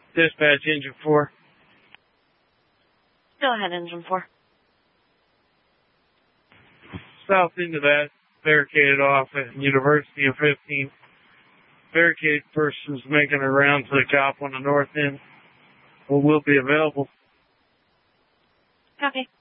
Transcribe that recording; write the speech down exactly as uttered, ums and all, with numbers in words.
Dispatch engine four. Go ahead, engine four. South into that, barricaded off at University and fifteenth. Barricade person's making a round to the cop on the north end. Well, we'll be available. Copy.